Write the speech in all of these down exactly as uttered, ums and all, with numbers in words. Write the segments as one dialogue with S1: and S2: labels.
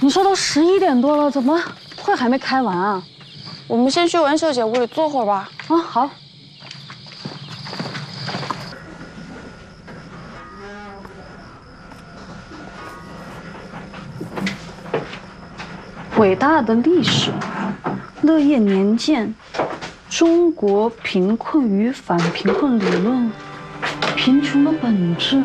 S1: 你说都十一点多了，怎么会还没开完啊？
S2: 我们先去文秀姐屋里坐会儿吧。
S1: 啊，好。伟大的历史，乐业年鉴，中国贫困与反贫困理论，贫穷的本质。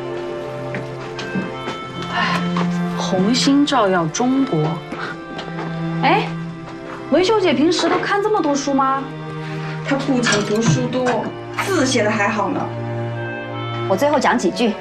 S1: 哎，红星照耀中国。哎，维秀姐平时都看这么多书吗？
S3: 她不仅读书多，字写的还好呢。
S4: 我最后讲几句。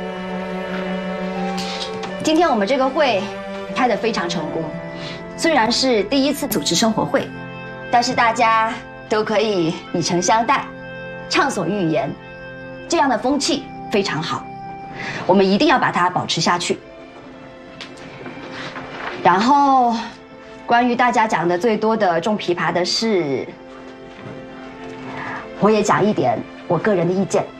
S4: 今天我们这个会开得非常成功。虽然是第一次组织生活会，但是大家都可以以诚相待，畅所欲言，这样的风气非常好，我们一定要把它保持下去。然后，关于大家讲的最多的种枇杷的事，我也讲一点我个人的意见。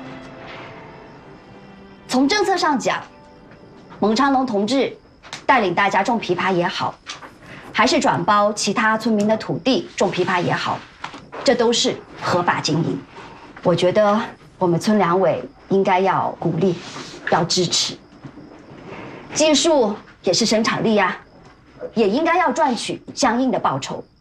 S4: 从政策上讲，蒙昌龙同志带领大家种枇杷也好，还是转包其他村民的土地种枇杷也好，这都是合法经营。我觉得我们村两委应该要鼓励，要支持。技术也是生产力啊，也应该要赚取相应的报酬。